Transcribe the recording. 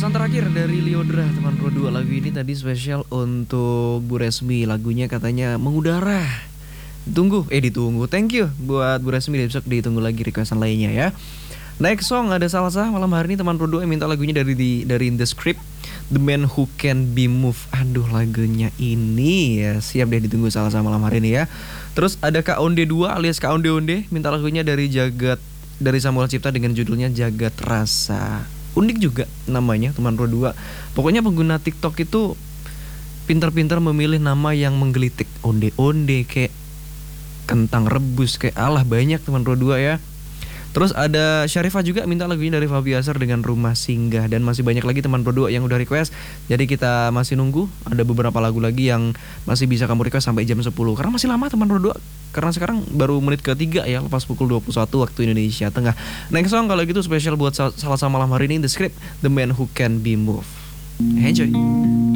Requestan terakhir dari Liodra teman Pro 2. Lagu ini tadi spesial untuk Bu Resmi. Lagunya katanya mengudara. Ditunggu. Thank you buat Bu Resmi. Besok ditunggu lagi requestan lainnya ya. Next song ada Salsa malam hari ini teman Pro 2 yang minta lagunya dari The Script, The Man Who Can Be Moved. Aduh, lagunya ini ya siap deh ditunggu Salsa malam hari ini ya. Terus ada Kak Onde 2 alias Kak Onde Onde minta lagunya dari Samuel Cipta dengan judulnya Jagat Rasa. Unik juga namanya teman Pro 2. Pokoknya pengguna TikTok itu pintar-pintar memilih nama yang menggelitik. Onde-onde kayak kentang rebus kayak banyak teman Pro 2 ya. Terus ada Syarifah juga minta lagunya dari Fabi Asar dengan Rumah Singgah. Dan masih banyak lagi teman Pro 2 yang udah request. Jadi kita masih nunggu. Ada beberapa lagu lagi yang masih bisa kamu request sampai jam 10. Karena masih lama teman Pro 2. Karena sekarang baru menit ketiga ya, lepas pukul 21 waktu Indonesia Tengah. Next song kalau gitu spesial buat Salsa malam hari ini, The Script, The Man Who Can Be Moved. Enjoy.